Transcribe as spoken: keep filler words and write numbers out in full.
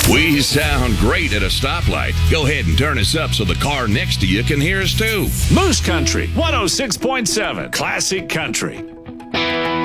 We sound great at a stoplight. Go ahead and turn us up so the car next to you can hear us too. Moose Country, one oh six point seven, Classic Country.